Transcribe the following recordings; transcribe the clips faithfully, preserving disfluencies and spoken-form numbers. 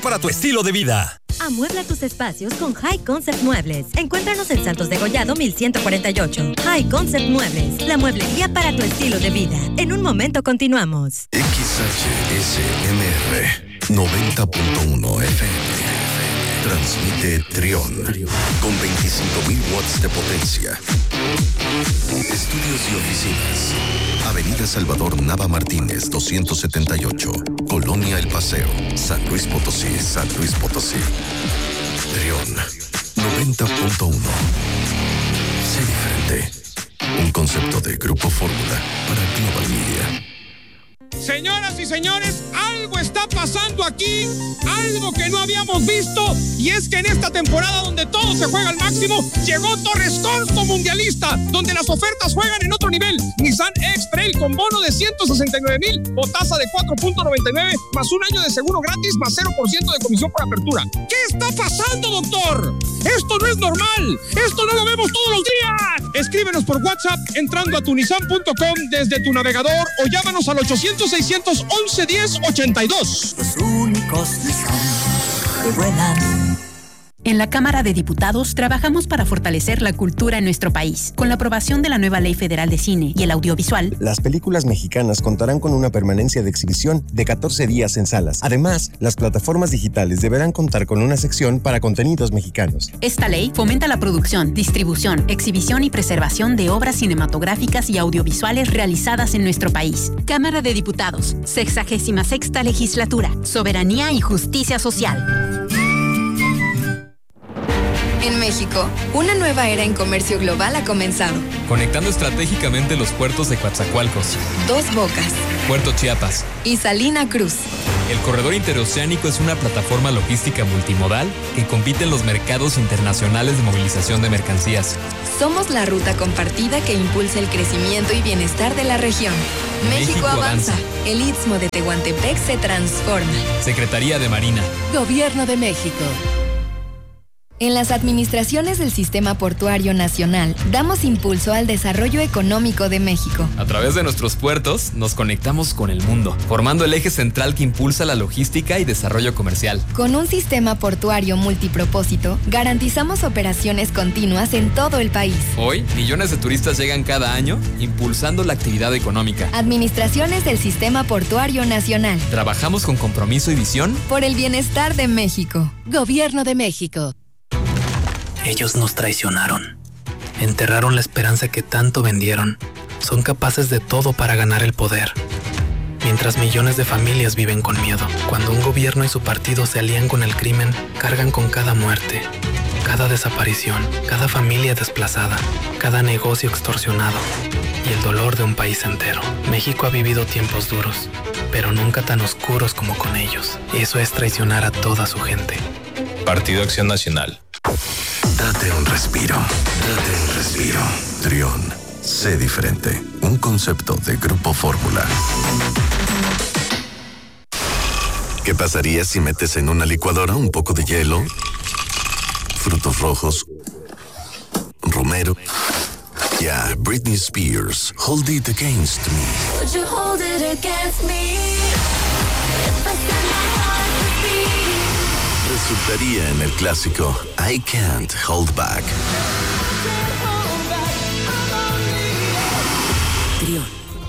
para tu estilo de vida. Amuebla tus espacios con High Concept Muebles. Encuéntranos en Santos de Gollado mil ciento cuarenta y ocho. High Concept Muebles, la mueblería para tu estilo de vida. En un momento continuamos. X H S M R noventa punto uno F M. Transmite Trión con veinticinco mil watts de potencia. Estudios y oficinas. Avenida Salvador Nava Martínez, doscientos setenta y ocho. Colonia El Paseo, San Luis Potosí, San Luis Potosí. Trión noventa punto uno. Sé diferente. Un concepto de Grupo Fórmula para Global Media. Señoras y señores, algo está pasando aquí, algo que no habíamos visto, y es que en esta temporada donde todo se juega al máximo, llegó Torres Corso Mundialista, donde las ofertas juegan en otro nivel. Nissan X-Trail con bono de ciento sesenta y nueve mil o tasa de cuatro punto noventa y nueve más un año de seguro gratis más cero por ciento de comisión por apertura. ¿Qué está pasando, doctor? Esto no es normal, esto no lo vemos todos los días. Escríbenos por WhatsApp entrando a tunisan punto com desde tu navegador o llámanos al ochocientos seiscientos once diez ochenta y dos. Los únicos Nissan que vuelan. En la Cámara de Diputados trabajamos para fortalecer la cultura en nuestro país. Con la aprobación de la nueva Ley Federal de Cine y el Audiovisual, las películas mexicanas contarán con una permanencia de exhibición de catorce días en salas. Además, las plataformas digitales deberán contar con una sección para contenidos mexicanos. Esta ley fomenta la producción, distribución, exhibición y preservación de obras cinematográficas y audiovisuales realizadas en nuestro país. Cámara de Diputados, sexagésima sexta Legislatura, Soberanía y Justicia Social. En México, una nueva era en comercio global ha comenzado. Conectando estratégicamente los puertos de Coatzacoalcos, Dos Bocas, Puerto Chiapas y Salina Cruz. El corredor interoceánico es una plataforma logística multimodal que compite en los mercados internacionales de movilización de mercancías. Somos la ruta compartida que impulsa el crecimiento y bienestar de la región. México, México avanza. avanza. El Istmo de Tehuantepec se transforma. Secretaría de Marina. Gobierno de México. En las administraciones del Sistema Portuario Nacional, damos impulso al desarrollo económico de México. A través de nuestros puertos, nos conectamos con el mundo, formando el eje central que impulsa la logística y desarrollo comercial. Con un sistema portuario multipropósito, garantizamos operaciones continuas en todo el país. Hoy, millones de turistas llegan cada año, impulsando la actividad económica. Administraciones del Sistema Portuario Nacional. Trabajamos con compromiso y visión por el bienestar de México. Gobierno de México. Ellos nos traicionaron. Enterraron la esperanza que tanto vendieron. Son capaces de todo para ganar el poder. Mientras millones de familias viven con miedo. Cuando un gobierno y su partido se alían con el crimen, cargan con cada muerte, cada desaparición, cada familia desplazada, cada negocio extorsionado y el dolor de un país entero. México ha vivido tiempos duros, pero nunca tan oscuros como con ellos. Eso es traicionar a toda su gente. Partido Acción Nacional. Date un respiro. Date un respiro. Trión. Sé diferente. Un concepto de Grupo Fórmula. ¿Qué pasaría si metes en una licuadora un poco de hielo, frutos rojos, romero y a Britney Spears, Hold It Against Me? Would you hold it against me? If I send my heart to beat. Resultaría en el clásico I Can't Hold Back. Trión.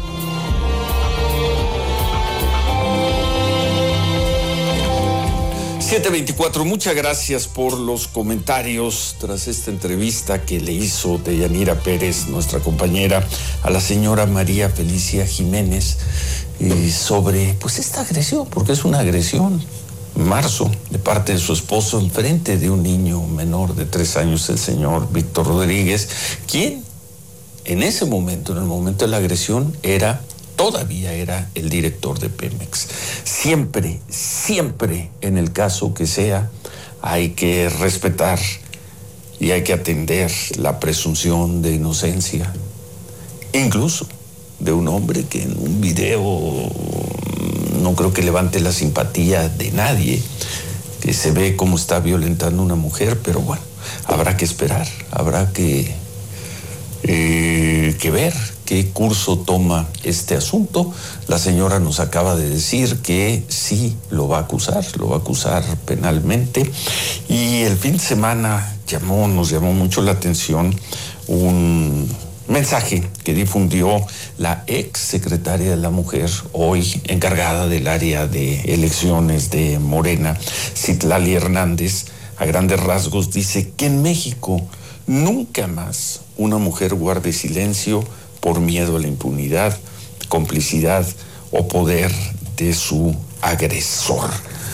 siete veinticuatro, muchas gracias por los comentarios tras esta entrevista que le hizo Deyanira Pérez, nuestra compañera, a la señora María Felicia Jiménez eh, sobre pues esta agresión, porque es una agresión. Marzo, de parte de su esposo, enfrente de un niño menor de tres años, el señor Víctor Rodríguez, quien en ese momento, en el momento de la agresión, era, todavía era el director de Pemex. Siempre, siempre, en el caso que sea, hay que respetar y hay que atender la presunción de inocencia, incluso de un hombre que en un video no creo que levante la simpatía de nadie, que se ve cómo está violentando a una mujer, pero bueno, habrá que esperar, habrá que, eh, que ver qué curso toma este asunto. La señora nos acaba de decir que sí lo va a acusar, lo va a acusar penalmente. Y el fin de semana llamó, nos llamó mucho la atención un mensaje que difundió la ex secretaria de la Mujer, hoy encargada del área de elecciones de Morena, Citlali Hernández. A grandes rasgos dice que en México nunca más una mujer guarde silencio por miedo a la impunidad, complicidad o poder de su agresor.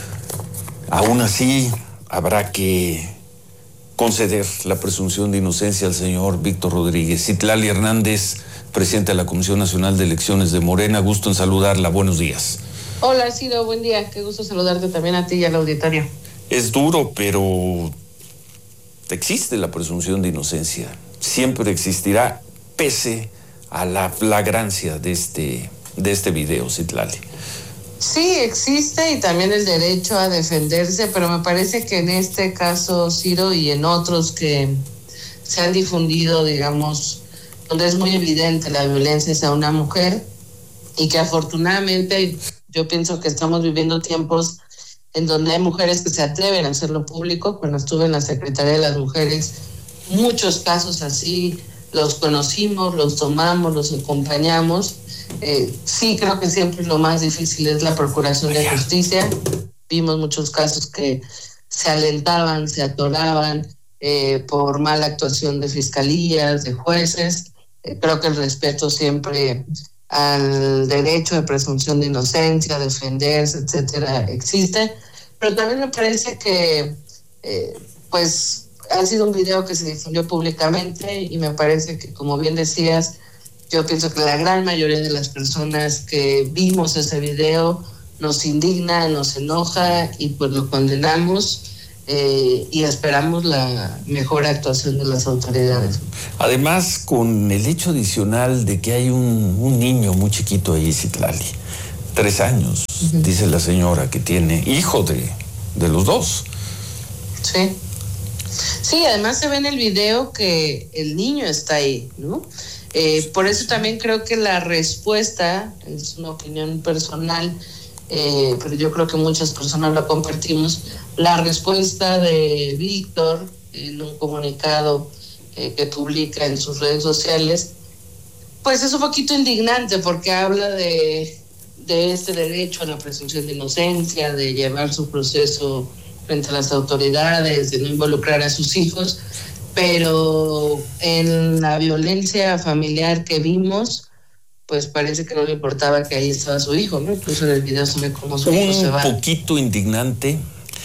Aún así, habrá que conceder la presunción de inocencia al señor Víctor Rodríguez. Citlali Hernández, presidenta de la Comisión Nacional de Elecciones de Morena, gusto en saludarla. Buenos días. Hola, Ciro, buen día. Qué gusto saludarte también a ti y al auditorio. Es duro, pero existe la presunción de inocencia. Siempre existirá, pese a la flagrancia de este, de este video, Citlali. Sí, existe, y también el derecho a defenderse, pero me parece que en este caso, Ciro, y en otros que se han difundido, digamos, donde es muy evidente la violencia hacia una mujer, y que afortunadamente yo pienso que estamos viviendo tiempos en donde hay mujeres que se atreven a hacerlo público. Cuando estuve en la Secretaría de las Mujeres, muchos casos así los conocimos, los tomamos, los acompañamos. Eh, sí, creo que siempre lo más difícil es la procuración de justicia. Vimos muchos casos que se alentaban, se atoraban eh, por mala actuación de fiscalías, de jueces. Eh, creo que el respeto siempre al derecho de presunción de inocencia, defenderse, etcétera, existe. Pero también me parece que, eh, pues, ha sido un video que se difundió públicamente, y me parece que, como bien decías, yo pienso que la gran mayoría de las personas que vimos ese video nos indigna, nos enoja, y pues lo condenamos eh, y esperamos la mejor actuación de las autoridades. Además, con el hecho adicional de que hay un, un niño muy chiquito ahí, Citlali, tres años, uh-huh. dice la señora, que tiene hijo de, de los dos. Sí. Sí, además se ve en el video que el niño está ahí, ¿no? Eh, por eso también creo que la respuesta, es una opinión personal, eh, pero yo creo que muchas personas la compartimos, la respuesta de Víctor en un comunicado eh, que publica en sus redes sociales, pues es un poquito indignante, porque habla de, de este derecho a la presunción de inocencia, de llevar su proceso frente a las autoridades, de no involucrar a sus hijos, pero en la violencia familiar que vimos, pues parece que no le importaba que ahí estaba su hijo, ¿no? Incluso en el video se ve cómo su hijo se va. Un poquito indignante,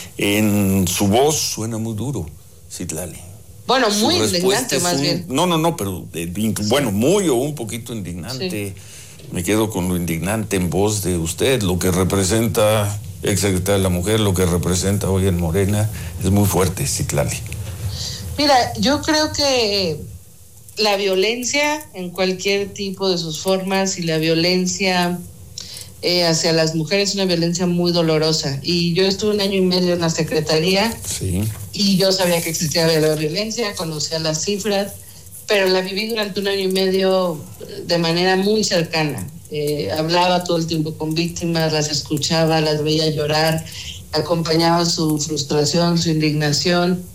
en su voz suena muy duro, Citlali. Bueno, muy indignante más un, bien. No, no, no, pero eh, bueno, muy o un poquito indignante. Sí. Me quedo con lo indignante en voz de usted, lo que representa exsecretaria de la Mujer, lo que representa hoy en Morena, es muy fuerte, Citlali. Mira, yo creo que la violencia en cualquier tipo de sus formas, y la violencia eh, hacia las mujeres, es una violencia muy dolorosa. Y yo estuve un año y medio en la Secretaría, sí. y yo sabía que existía la violencia, conocía las cifras, pero la viví durante un año y medio de manera muy cercana. Eh, hablaba todo el tiempo con víctimas, las escuchaba, las veía llorar, acompañaba su frustración, su indignación.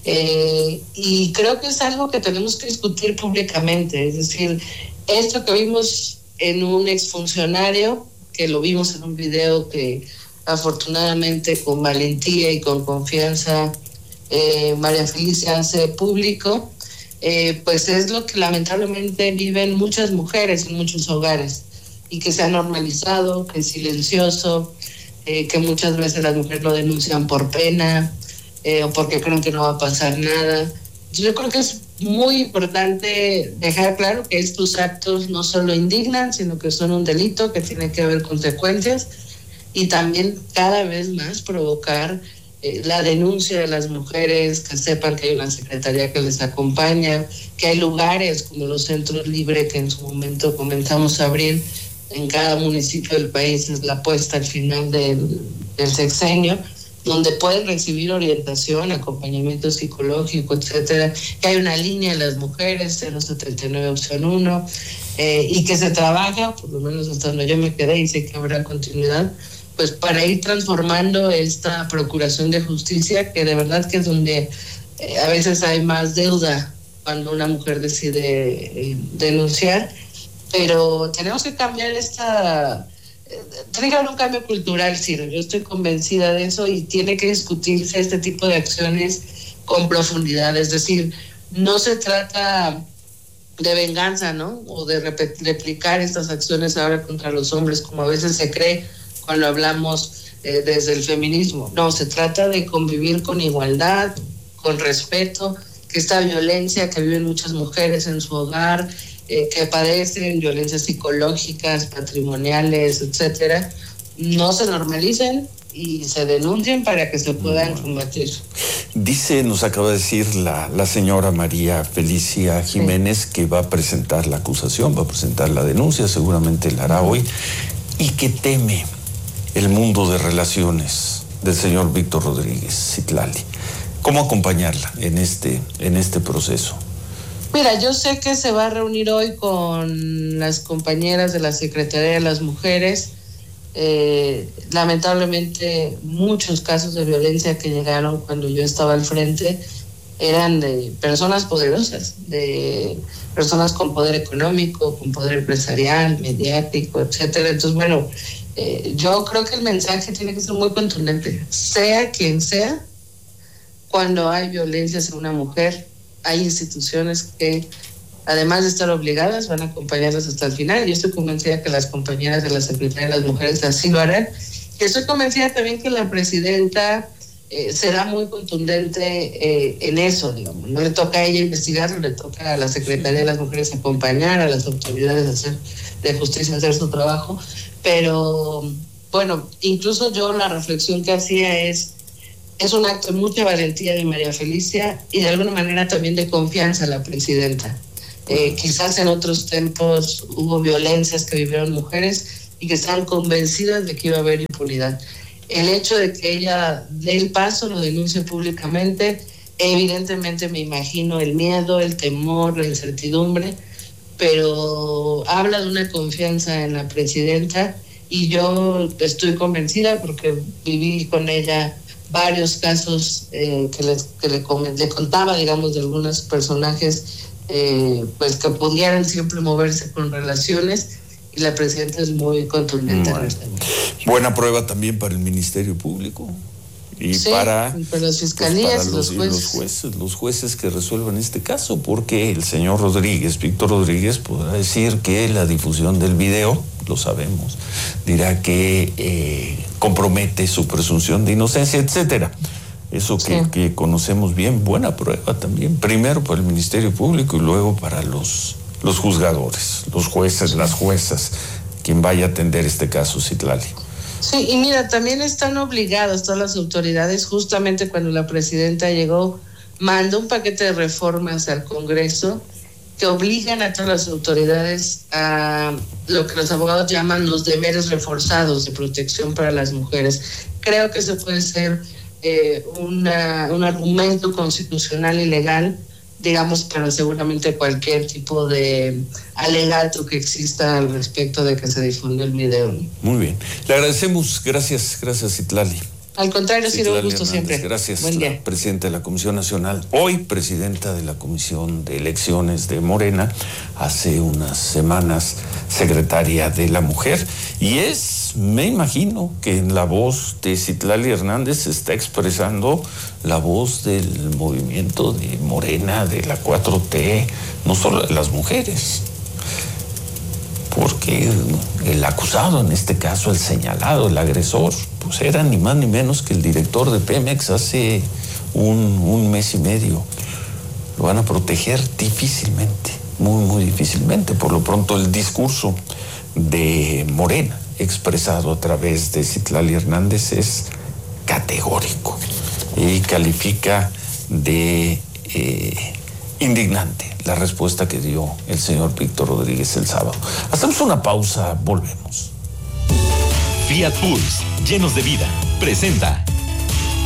Eh, y creo que es algo que tenemos que discutir públicamente. Es decir, esto que vimos en un exfuncionario, que lo vimos en un video que afortunadamente con valentía y con confianza eh, María Felicia hace público, eh, pues es lo que lamentablemente viven muchas mujeres en muchos hogares, y que se ha normalizado, que es silencioso, eh, que muchas veces las mujeres lo denuncian por pena, Eh, o porque creen que no va a pasar nada. Yo creo que es muy importante dejar claro que estos actos no solo indignan, sino que son un delito, que tiene que haber consecuencias, y también cada vez más provocar eh, la denuncia de las mujeres, que sepan que hay una secretaría que les acompaña, que hay lugares como los centros libres que en su momento comenzamos a abrir en cada municipio del país. Es la apuesta al final del, del sexenio. donde pueden recibir orientación, acompañamiento psicológico, etcétera, que hay una línea de las mujeres, cero setenta y nueve opción uno, eh, y que se trabaja, por lo menos hasta donde yo me quedé y sé que habrá continuidad, pues para ir transformando esta procuración de justicia, que de verdad que es donde eh, a veces hay más deuda cuando una mujer decide eh, denunciar, pero tenemos que cambiar esta... Tiene que haber un cambio cultural, Ciro. Yo estoy convencida de eso y tiene que discutirse este tipo de acciones con profundidad. Es decir, no se trata de venganza, ¿no? O de repetir, replicar estas acciones ahora contra los hombres, como a veces se cree cuando hablamos eh, desde el feminismo. No, se trata de convivir con igualdad, con respeto, que esta violencia que viven muchas mujeres en su hogar, Eh, que padecen violencias psicológicas, patrimoniales, etcétera, no se normalicen y se denuncien para que se puedan combatir. Dice, nos acaba de decir la, la señora María Felicia Jiménez, sí, que va a presentar la acusación, va a presentar la denuncia, seguramente la hará hoy, y que teme el mundo de relaciones del señor Víctor Rodríguez Citlali. ¿Cómo acompañarla en este, en este proceso? Mira, yo sé que se va a reunir hoy con las compañeras de la Secretaría de las Mujeres. Eh, lamentablemente, muchos casos de violencia que llegaron cuando yo estaba al frente eran de personas poderosas, de personas con poder económico, con poder empresarial, mediático, etcétera. Entonces, bueno, eh, yo creo que el mensaje tiene que ser muy contundente. Sea quien sea, cuando hay violencia hacia una mujer, hay instituciones que, además de estar obligadas, van a acompañarlas hasta el final. Yo estoy convencida que las compañeras de la Secretaría de las Mujeres así lo harán. Y estoy convencida también que la presidenta eh, será muy contundente eh, en eso, digamos. No le toca a ella investigarlo, le toca a la Secretaría de las Mujeres acompañar, a las autoridades hacer, de justicia hacer su trabajo. Pero, bueno, incluso yo la reflexión que hacía es Es un acto de mucha valentía de María Felicia y de alguna manera también de confianza a la presidenta. Eh, quizás en otros tiempos hubo violencias que vivieron mujeres y que estaban convencidas de que iba a haber impunidad. El hecho de que ella dé el paso, lo denuncie públicamente, evidentemente me imagino el miedo, el temor, la incertidumbre, pero habla de una confianza en la presidenta y yo estoy convencida porque viví con ella varios casos eh, que, les, que le, le contaba, digamos, de algunos personajes eh, pues que pudieran siempre moverse con relaciones, y la presidenta es muy contundente. Bueno. Buena prueba también para el Ministerio Público y sí, para, para las fiscalías, pues para los, los, jueces. los jueces, los jueces que resuelvan este caso, porque el señor Rodríguez, Víctor Rodríguez, podrá decir que la difusión del video, lo sabemos, dirá que eh, compromete su presunción de inocencia, etcétera. Eso que, sí. que conocemos bien, buena prueba también, primero para el Ministerio Público y luego para los, los juzgadores, los jueces, las juezas, quien vaya a atender este caso, Citlali. Sí, y mira, también están obligadas todas las autoridades, justamente cuando la presidenta llegó, mandó un paquete de reformas al Congreso que obligan a todas las autoridades a lo que los abogados llaman los deberes reforzados de protección para las mujeres. Creo que eso puede ser eh, una, un argumento constitucional y legal, digamos, para seguramente cualquier tipo de alegato que exista al respecto de que se difunde el video. Muy bien. Le agradecemos. Gracias, gracias, Citlali. Al contrario, ha sido un gusto siempre. Gracias. Buen día. La presidenta de la Comisión Nacional, hoy presidenta de la Comisión de Elecciones de Morena, hace unas semanas secretaria de la Mujer, y es, me imagino, que en la voz de Citlali Hernández se está expresando la voz del movimiento de Morena, de la cuatro T, no solo de las mujeres, porque el acusado, en este caso el señalado, el agresor, pues era ni más ni menos que el director de Pemex hace un, un mes y medio. Lo van a proteger difícilmente, muy, muy difícilmente. Por lo pronto, el discurso de Morena, expresado a través de Citlali Hernández, es categórico y califica de eh, indignante la respuesta que dio el señor Víctor Rodríguez el sábado. Hacemos una pausa, volvemos. Fiat Pulse, llenos de vida, presenta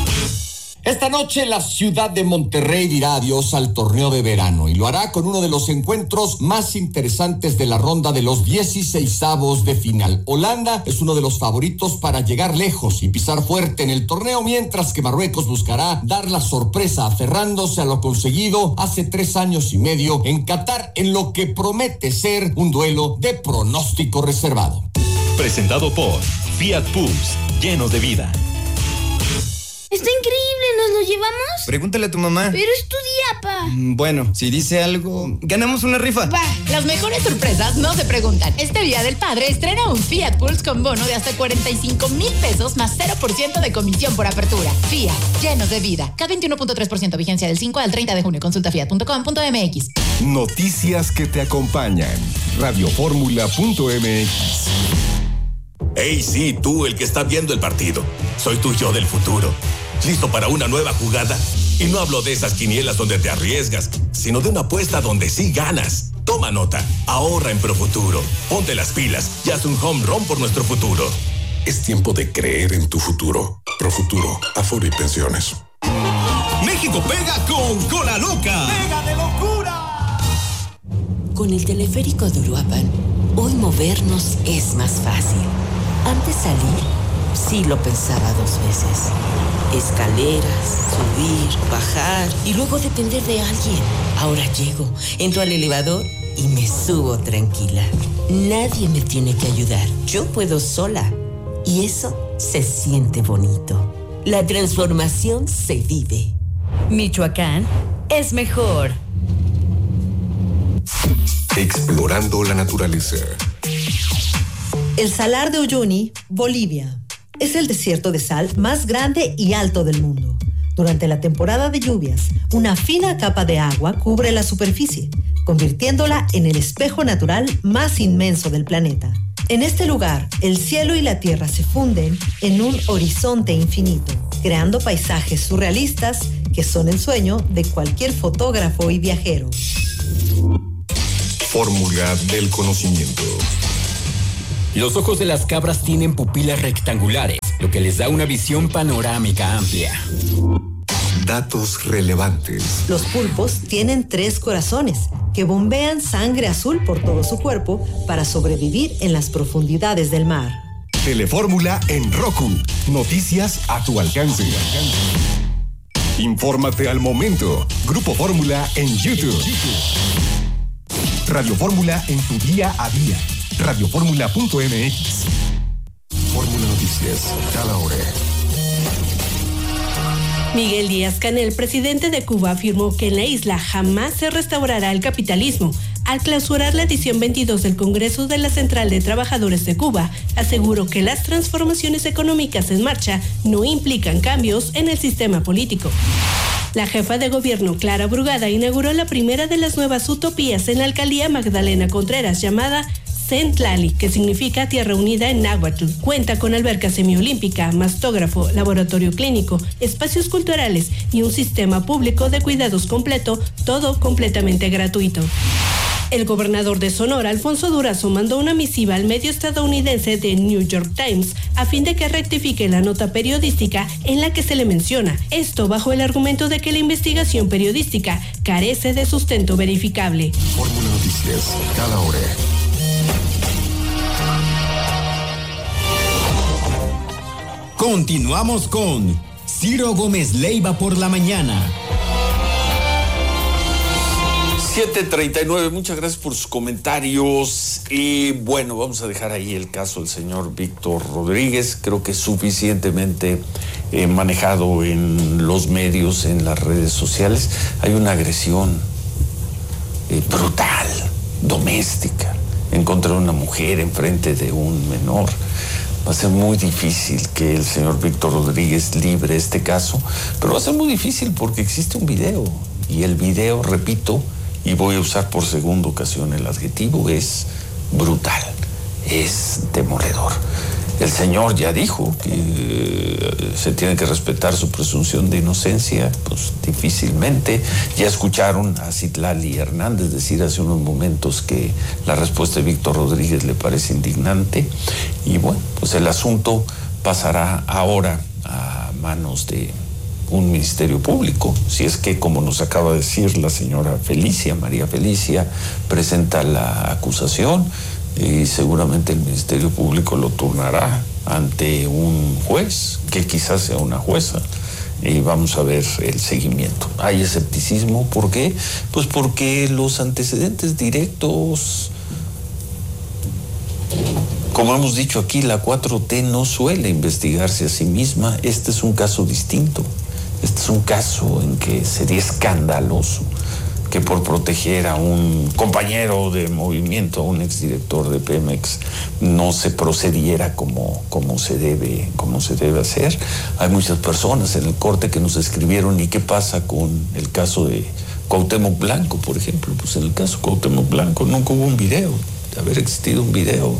Esta noche la ciudad de Monterrey dirá adiós al torneo de verano y lo hará con uno de los encuentros más interesantes de la ronda de los dieciseisavos de final. Holanda es uno de los favoritos para llegar lejos y pisar fuerte en el torneo, mientras que Marruecos buscará dar la sorpresa aferrándose a lo conseguido hace tres años y medio en Qatar, en lo que promete ser un duelo de pronóstico reservado. Presentado por Fiat Pulse, llenos de vida. Está increíble, ¿nos lo llevamos? Pregúntale a tu mamá. Pero es tu día, pa. Bueno, si dice algo, ganamos una rifa. Va, las mejores sorpresas no se preguntan. Este Día del Padre estrena un Fiat Pulse con bono de hasta cuarenta y cinco mil pesos más cero por ciento de comisión por apertura. Fiat, llenos de vida. K veintiuno punto tres por ciento vigencia del cinco al treinta de junio. Consulta fiat punto com punto m x. Noticias que te acompañan. radio fórmula punto m x. Hey, sí, tú, el que está viendo el partido. Soy tu yo del futuro. ¿Listo para una nueva jugada? Y no hablo de esas quinielas donde te arriesgas, sino de una apuesta donde sí ganas. Toma nota, ahorra en Profuturo. Ponte las pilas y haz un home run por nuestro futuro. Es tiempo de creer en tu futuro. Profuturo, Afore y Pensiones. México pega con Cola Loca. ¡Pega de locura! Con el teleférico de Uruapan, hoy movernos es más fácil. Antes salir, sí lo pensaba dos veces. Escaleras, subir, bajar y luego depender de alguien. Ahora llego, entro al elevador y me subo tranquila. Nadie me tiene que ayudar. Yo puedo sola. Y eso se siente bonito. La transformación se vive. Michoacán es mejor. Explorando la naturaleza. El Salar de Uyuni, Bolivia, es el desierto de sal más grande y alto del mundo. Durante la temporada de lluvias, una fina capa de agua cubre la superficie, convirtiéndola en el espejo natural más inmenso del planeta. En este lugar, el cielo y la tierra se funden en un horizonte infinito, creando paisajes surrealistas que son el sueño de cualquier fotógrafo y viajero. Fórmula del conocimiento. Los ojos de las cabras tienen pupilas rectangulares, lo que les da una visión panorámica amplia. Datos relevantes. Los pulpos tienen tres corazones que bombean sangre azul por todo su cuerpo para sobrevivir en las profundidades del mar. Telefórmula en Roku. Noticias a tu alcance. Infórmate al momento. Grupo Fórmula en YouTube. Radio Fórmula en tu día a día. radio fórmula punto m x. Fórmula Noticias, cada hora. Miguel Díaz-Canel, presidente de Cuba, afirmó que en la isla jamás se restaurará el capitalismo. Al clausurar la edición veintidós del Congreso de la Central de Trabajadores de Cuba, aseguró que las transformaciones económicas en marcha no implican cambios en el sistema político. La jefa de gobierno, Clara Brugada, inauguró la primera de las nuevas utopías en la alcaldía Magdalena Contreras, llamada Centlali, que significa Tierra Unida en náhuatl. Cuenta con alberca semiolímpica, mastógrafo, laboratorio clínico, espacios culturales y un sistema público de cuidados completo, todo completamente gratuito. El gobernador de Sonora, Alfonso Durazo, mandó una misiva al medio estadounidense The New York Times a fin de que rectifique la nota periodística en la que se le menciona. Esto bajo el argumento de que la investigación periodística carece de sustento verificable. Fórmula Noticias, cada hora. Continuamos con Ciro Gómez Leiva por la mañana. siete treinta y nueve, muchas gracias por sus comentarios. Y bueno, vamos a dejar ahí el caso del señor Víctor Rodríguez. Creo que es suficientemente eh, manejado en los medios, en las redes sociales. Hay una agresión eh, brutal, doméstica, en contra de una mujer en frente de un menor. Va a ser muy difícil que el señor Víctor Rodríguez libre este caso, pero va a ser muy difícil porque existe un video. Y el video, repito, y voy a usar por segunda ocasión el adjetivo, es brutal, es demoledor. El señor ya dijo que eh, se tiene que respetar su presunción de inocencia, pues difícilmente. Ya escucharon a Citlali Hernández decir hace unos momentos que la respuesta de Víctor Rodríguez le parece indignante. Y bueno, pues el asunto pasará ahora a manos de un ministerio público, si es que, como nos acaba de decir la señora Felicia, María Felicia, presenta la acusación y seguramente el ministerio público lo turnará ante un juez, que quizás sea una jueza, y vamos a ver el seguimiento. Hay escepticismo, ¿por qué? Pues porque los antecedentes directos, como hemos dicho aquí, la cuatro T no suele investigarse a sí misma. Este es un caso distinto. Este es un caso en que sería escandaloso que por proteger a un compañero de movimiento, a un exdirector de Pemex, no se procediera como, como, se debe, como se debe hacer. Hay muchas personas en el corte que nos escribieron, ¿y qué pasa con el caso de Cuauhtémoc Blanco, por ejemplo? Pues en el caso de Cuauhtémoc Blanco nunca hubo un video, de haber existido un video.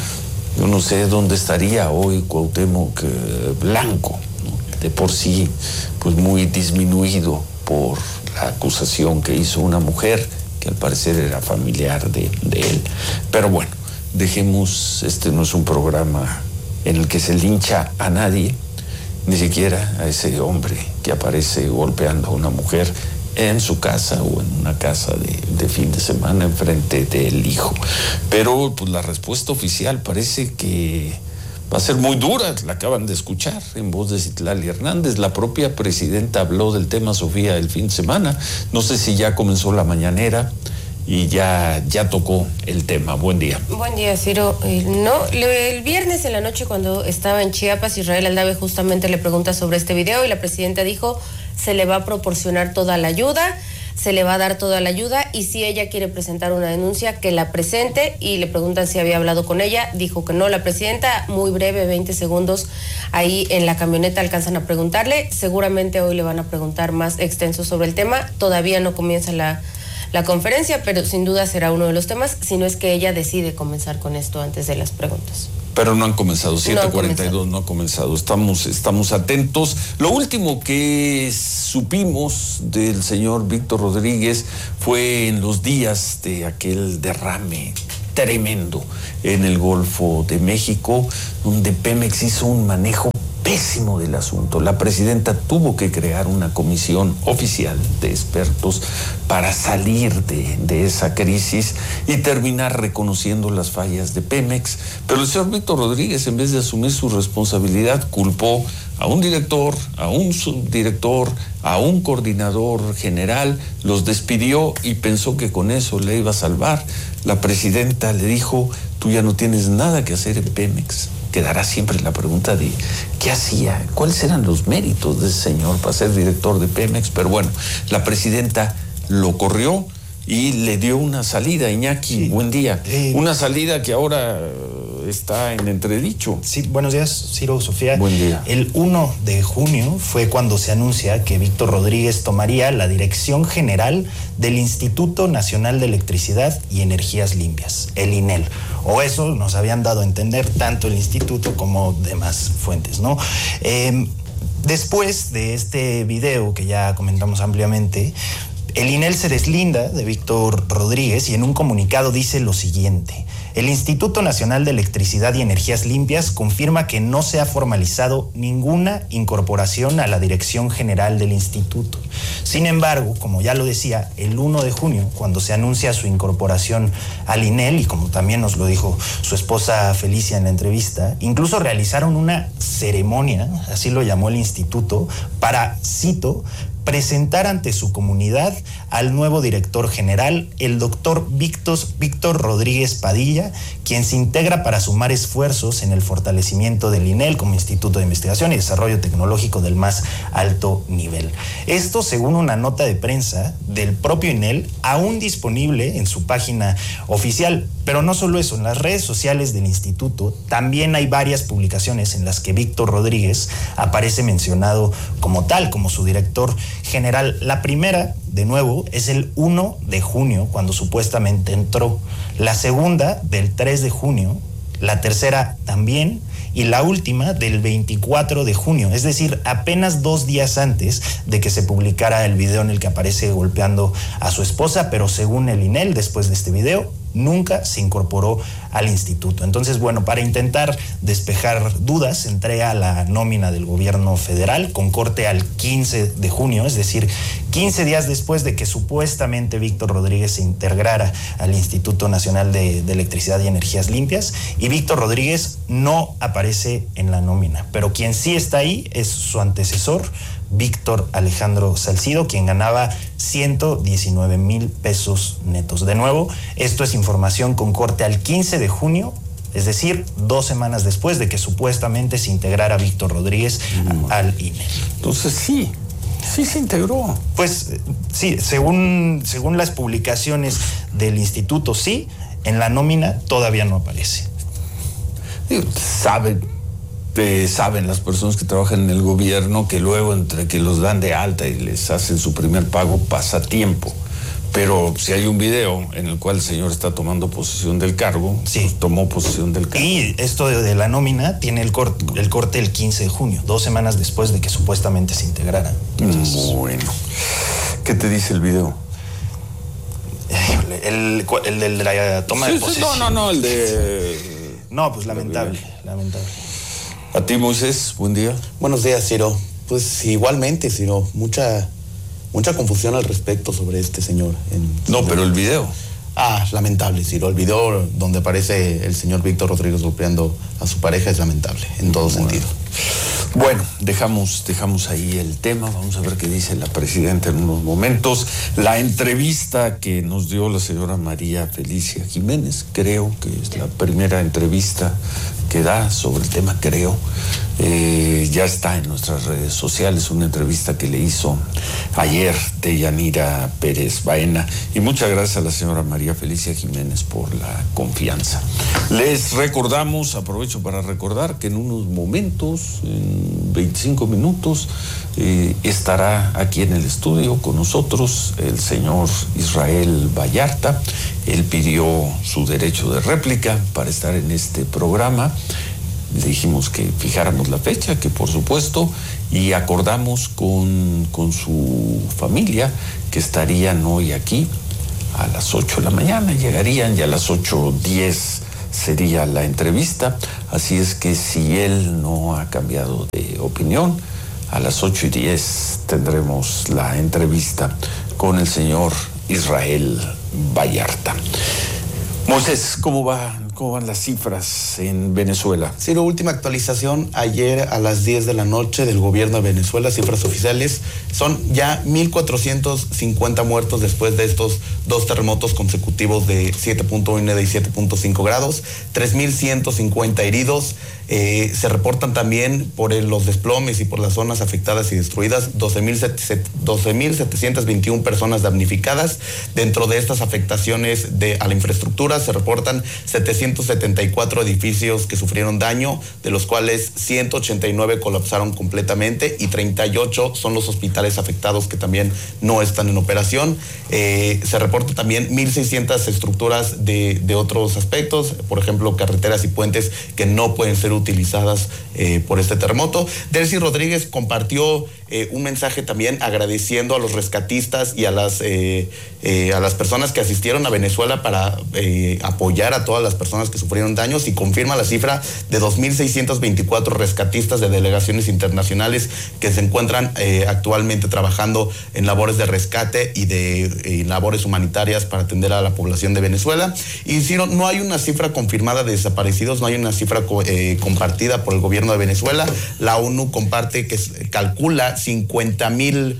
Yo no sé dónde estaría hoy Cuauhtémoc eh, Blanco, ¿no? De por sí, pues muy disminuido por la acusación que hizo una mujer que al parecer era familiar de, de él. Pero bueno, dejemos, este no es un programa en el que se lincha a nadie, ni siquiera a ese hombre que aparece golpeando a una mujer en su casa o en una casa de, de fin de semana enfrente del hijo. Pero pues la respuesta oficial parece que va a ser muy dura, la acaban de escuchar en voz de Citlali Hernández. La propia presidenta habló del tema, Sofía, el fin de semana. No sé si ya comenzó la mañanera y ya, ya tocó el tema. Buen día. Buen día, Ciro. Eh, no, el viernes en la noche, cuando estaba en Chiapas, Israel Aldave justamente le pregunta sobre este video y la presidenta dijo: se le va a proporcionar toda la ayuda, se le va a dar toda la ayuda, y si ella quiere presentar una denuncia, que la presente. Y le preguntan si había hablado con ella, dijo que no. La presidenta, muy breve, veinte segundos, ahí en la camioneta alcanzan a preguntarle. Seguramente hoy le van a preguntar más extenso sobre el tema. Todavía no comienza la, la conferencia, pero sin duda será uno de los temas, si no es que ella decide comenzar con esto antes de las preguntas. Pero no han comenzado, siete cuarenta y dos no ha comenzado, estamos, estamos atentos. Lo último que supimos del señor Víctor Rodríguez fue en los días de aquel derrame tremendo en el Golfo de México, donde Pemex hizo un manejo pésimo del asunto. La presidenta tuvo que crear una comisión oficial de expertos para salir de, de esa crisis y terminar reconociendo las fallas de Pemex. Pero el señor Víctor Rodríguez, en vez de asumir su responsabilidad, culpó a un director, a un subdirector, a un coordinador general, los despidió y pensó que con eso le iba a salvar. La presidenta le dijo: tú ya no tienes nada que hacer en Pemex. Quedará siempre la pregunta de qué hacía, cuáles eran los méritos de ese señor para ser director de Pemex. Pero bueno, la presidenta lo corrió y le dio una salida. Iñaki, sí. Buen día. Eh, una salida que ahora está en entredicho. Sí, buenos días, Ciro, Sofía. Buen día. El uno de junio fue cuando se anuncia que Víctor Rodríguez tomaría la dirección general del Instituto Nacional de Electricidad y Energías Limpias, el I N E L. O eso nos habían dado a entender tanto el instituto como demás fuentes, ¿no? Eh, después de este video que ya comentamos ampliamente, el I N E L se deslinda de Víctor Rodríguez y en un comunicado dice lo siguiente: el Instituto Nacional de Electricidad y Energías Limpias confirma que no se ha formalizado ninguna incorporación a la dirección general del instituto. Sin embargo, como ya lo decía, el uno de junio, cuando se anuncia su incorporación al I N E L, y como también nos lo dijo su esposa Felicia en la entrevista, incluso realizaron una ceremonia, así lo llamó el instituto, para, cito, presentar ante su comunidad al nuevo director general, el doctor Víctor, Víctor Rodríguez Padilla, quien se integra para sumar esfuerzos en el fortalecimiento del I N E L como Instituto de Investigación y Desarrollo Tecnológico del más alto nivel. Esto según una nota de prensa del propio I N E L, aún disponible en su página oficial. Pero no solo eso, en las redes sociales del instituto también hay varias publicaciones en las que Víctor Rodríguez aparece mencionado como tal, como su director general. La primera, de nuevo, es el uno de junio, cuando supuestamente entró. La segunda, del tres de junio. La tercera también. Y la última, del veinticuatro de junio. Es decir, apenas dos días antes de que se publicara el video en el que aparece golpeando a su esposa. Pero según el I N E L, después de este video, nunca se incorporó al instituto. Entonces, bueno, para intentar despejar dudas, se entrega la nómina del gobierno federal con corte al quince de junio, es decir, quince días después de que supuestamente Víctor Rodríguez se integrara al Instituto Nacional de, de Electricidad y Energías Limpias, y Víctor Rodríguez no aparece en la nómina, pero quien sí está ahí es su antecesor, Víctor Alejandro Salcido, quien ganaba ciento diecinueve mil pesos netos. De nuevo, esto es información con corte al quince de junio, es decir, dos semanas después de que supuestamente se integrara Víctor Rodríguez mm. al I N E. Entonces sí, sí se integró. Pues sí, según, según las publicaciones del instituto, sí, en la nómina todavía no aparece. Saben. Eh, saben las personas que trabajan en el gobierno que luego entre que los dan de alta y les hacen su primer pago pasa tiempo, pero si hay un video en el cual el señor está tomando posesión del cargo, sí, pues tomó posesión del cargo. Y esto de, de la nómina tiene el corte, el corte el quince de junio, dos semanas después de que supuestamente se integrara. Entonces, bueno, ¿qué te dice el video? El, el, el de la toma sí, de posesión. Sí, no, no, no, el de... No, pues lamentable, lamentable. A ti, Moisés, buen día. Buenos días, Ciro. Pues igualmente, Ciro, mucha, mucha confusión al respecto sobre este señor. En, no, pero el video. Ah, lamentable, Ciro. El video donde aparece el señor Víctor Rodríguez golpeando a su pareja es lamentable, en todo bueno. sentido. Bueno, dejamos, dejamos ahí el tema. Vamos a ver qué dice la presidenta en unos momentos. La entrevista que nos dio la señora María Felicia Jiménez, creo que es la primera entrevista que da sobre el tema, creo. Eh, ya está en nuestras redes sociales, una entrevista que le hizo ayer Deyanira Pérez Baena. Y muchas gracias a la señora María Felicia Jiménez por la confianza. Les recordamos, aprovecho para recordar que en unos momentos, en veinticinco minutos, eh, estará aquí en el estudio con nosotros el señor Israel Vallarta. Él pidió su derecho de réplica para estar en este programa. Le dijimos que fijáramos la fecha, que por supuesto, y acordamos con, con su familia que estarían hoy aquí a las ocho de la mañana, llegarían y a las ocho diez sería la entrevista, así es que si él no ha cambiado de opinión, a las ocho y diez tendremos la entrevista con el señor Israel Vallarta. Moisés, ¿cómo va? ¿Cómo van las cifras en Venezuela? Sí, la última actualización ayer a las diez de la noche del gobierno de Venezuela, cifras oficiales, son ya mil cuatrocientos cincuenta muertos después de estos dos terremotos consecutivos de siete punto uno y siete punto cinco grados, tres mil ciento cincuenta heridos. Eh, se reportan también por el, los desplomes y por las zonas afectadas y destruidas doce mil setecientas veintiuna personas damnificadas. Dentro de estas afectaciones de, a la infraestructura se reportan setecientos setenta y cuatro edificios que sufrieron daño, de los cuales ciento ochenta y nueve colapsaron completamente y treinta y ocho son los hospitales afectados que también no están en operación. Eh, se reportan también mil seiscientas estructuras de, de otros aspectos, por ejemplo, carreteras y puentes que no pueden ser utilizadas eh, por este terremoto. Delcy Rodríguez compartió eh, un mensaje también agradeciendo a los rescatistas y a las, eh, eh, a las personas que asistieron a Venezuela para eh, apoyar a todas las personas que sufrieron daños, y confirma la cifra de dos mil seiscientos veinticuatro rescatistas de delegaciones internacionales que se encuentran eh, actualmente trabajando en labores de rescate y de eh, labores humanitarias para atender a la población de Venezuela. Y si no, no hay una cifra confirmada de desaparecidos, no hay una cifra eh, compartida por el gobierno de Venezuela. La ONU comparte que calcula cincuenta mil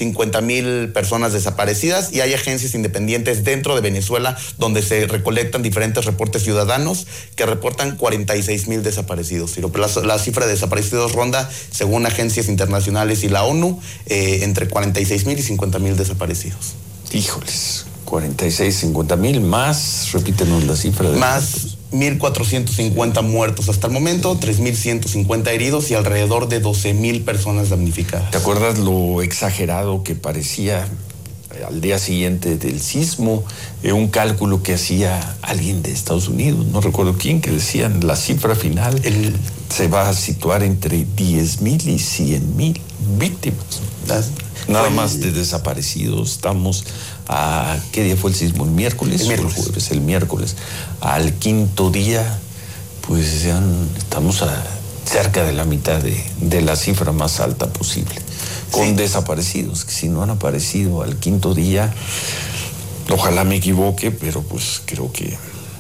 personas desaparecidas, y hay agencias independientes dentro de Venezuela donde se recolectan diferentes reportes ciudadanos que reportan cuarenta y seis mil desaparecidos. La, la cifra de desaparecidos ronda, según agencias internacionales y la ONU, eh, entre cuarenta y seis mil y cincuenta mil desaparecidos. Híjoles, cuarenta y seis, cincuenta mil más, repítenos la cifra. De más mil cuatrocientos cincuenta muertos hasta el momento, tres mil ciento cincuenta heridos y alrededor de doce mil personas damnificadas. ¿Te acuerdas lo exagerado que parecía al día siguiente del sismo? Eh, un cálculo que hacía alguien de Estados Unidos, no recuerdo quién, que decían la cifra final el, se va a situar entre diez mil y cien mil víctimas. Nada más de desaparecidos. Estamos a... ¿Qué día fue el sismo? ¿El miércoles? El miércoles. El jueves, el miércoles. Al quinto día, pues ya estamos a cerca de la mitad de, de la cifra más alta posible. Con sí. desaparecidos, que si no han aparecido al quinto día, ojalá me equivoque, pero pues creo que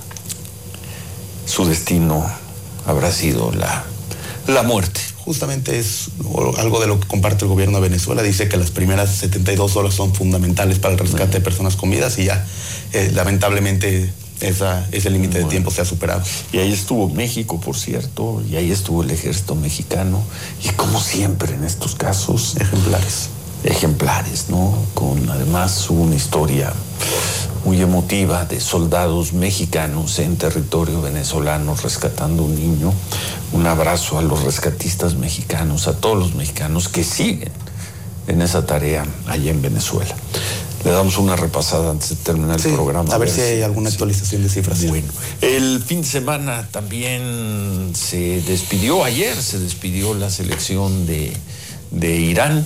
su destino habrá sido la, la muerte. Justamente es algo de lo que comparte el gobierno de Venezuela. Dice que las primeras setenta y dos horas son fundamentales para el rescate bueno. de personas con vidas y ya, eh, lamentablemente, esa, ese límite bueno. de tiempo se ha superado. Y ahí estuvo México, por cierto, y ahí estuvo el ejército mexicano. Y como siempre en estos casos... Ejemplares. Ejemplares, ¿no? Con además una historia muy emotiva de soldados mexicanos en territorio venezolano rescatando un niño. Un abrazo a los rescatistas mexicanos, a todos los mexicanos que siguen en esa tarea allá en Venezuela. Le damos una repasada antes de terminar sí, el programa. A ver, a ver si hay alguna actualización sí. de cifras. Bueno, el fin de semana también se despidió, ayer se despidió la selección de, de Irán.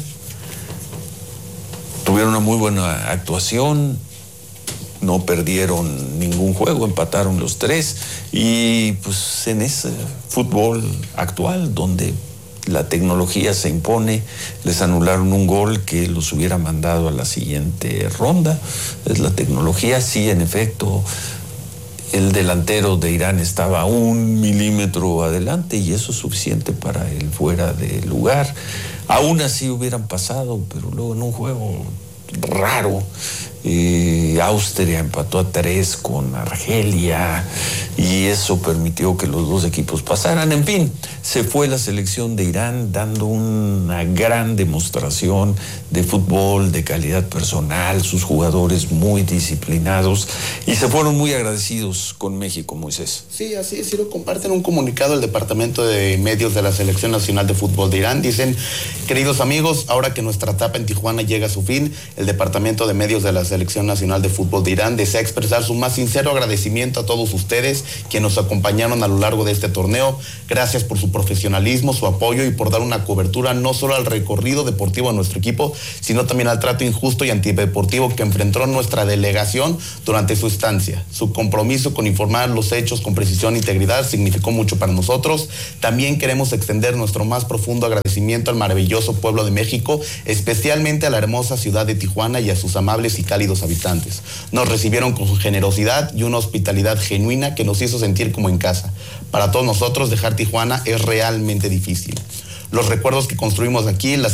Tuvieron una muy buena actuación, no perdieron ningún juego, empataron los tres y pues en ese fútbol actual donde la tecnología se impone, les anularon un gol que los hubiera mandado a la siguiente ronda. Es la tecnología, sí, en efecto, el delantero de Irán estaba un milímetro adelante y eso es suficiente para el fuera de lugar. Aún así hubieran pasado, pero luego en un juego raro, eh, Austria empató a tres con Argelia y eso permitió que los dos equipos pasaran. En fin, se fue la selección de Irán dando una gran demostración de fútbol, de calidad personal, sus jugadores muy disciplinados y se fueron muy agradecidos con México, Moisés. Sí, así es, sí lo comparten un comunicado del Departamento de Medios de la Selección Nacional de Fútbol de Irán. Dicen, queridos amigos, ahora que nuestra etapa en Tijuana llega a su fin, el Departamento de Medios de la Selección Nacional de Fútbol de Irán desea expresar su más sincero agradecimiento a todos ustedes que nos acompañaron a lo largo de este torneo. Gracias por su profesionalismo, su apoyo y por dar una cobertura no solo al recorrido deportivo de nuestro equipo, sino también al trato injusto y antideportivo que enfrentó nuestra delegación durante su estancia. Su compromiso con informar los hechos con precisión e integridad significó mucho para nosotros. También queremos extender nuestro más profundo agradecimiento al maravilloso pueblo de México, especialmente a la hermosa ciudad de Tijuana y a sus amables y cálidos habitantes. Nos recibieron con generosidad y una hospitalidad genuina que nos hizo sentir como en casa. Para todos nosotros dejar Tijuana es realmente difícil. Los recuerdos que construimos aquí, las